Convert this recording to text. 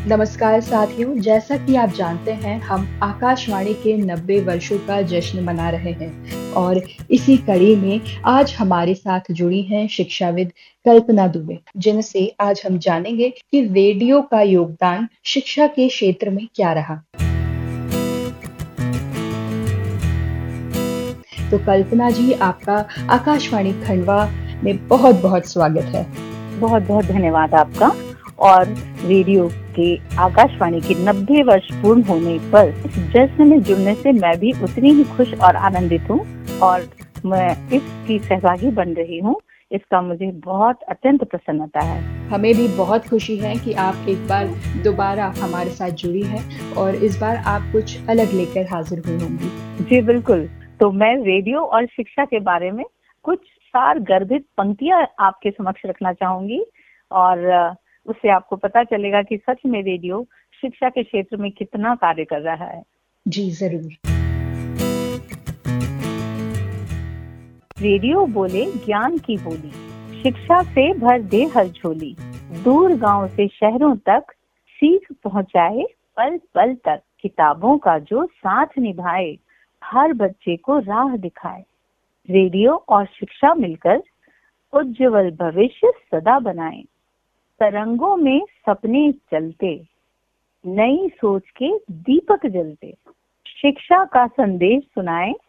नमस्कार साथियों, जैसा कि आप जानते हैं हम आकाशवाणी के 90 वर्षों का जश्न मना रहे हैं और इसी कड़ी में आज हमारे साथ जुड़ी हैं शिक्षाविद कल्पना दुबे, जिनसे आज हम जानेंगे कि रेडियो का योगदान शिक्षा के क्षेत्र में क्या रहा। तो कल्पना जी, आपका आकाशवाणी खंडवा में बहुत-बहुत स्वागत है। बहुत बहुत धन्यवाद आपका। और रेडियो के आकाशवाणी के 90 वर्ष पूर्ण होने पर इस जश्न में जुड़ने से मैं भी उतनी ही खुश और आनंदित हूँ और मैं इसकी सहभागी बन रही हूँ। इसका मुझे बहुत अत्यंत प्रसन्नता है। हमें भी बहुत खुशी है कि आप एक बार दोबारा हमारे साथ जुड़ी हैं और इस बार आप कुछ अलग लेकर हाजिर हुई होंगी। जी बिल्कुल। तो मैं रेडियो और शिक्षा के बारे में कुछ सार गर्भित पंक्तियां आपके समक्ष रखना चाहूंगी और उससे आपको पता चलेगा कि सच में रेडियो शिक्षा के क्षेत्र में कितना कार्य कर रहा है। जी जरूर। रेडियो बोले ज्ञान की बोली, शिक्षा से भर दे हर झोली, दूर गांव से शहरों तक सीख पहुंचाए, पल पल तक किताबों का जो साथ निभाए, हर बच्चे को राह दिखाए। रेडियो और शिक्षा मिलकर उज्जवल भविष्य सदा बनाए। तरंगों में सपने चलते, नई सोच के दीपक जलते, शिक्षा का संदेश सुनाए,